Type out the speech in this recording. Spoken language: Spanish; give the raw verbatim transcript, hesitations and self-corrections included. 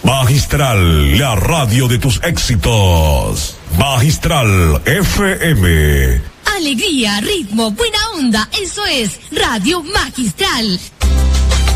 Magistral, la radio de tus éxitos. Magistral F M. Alegría, ritmo, buena onda, eso es Radio Magistral.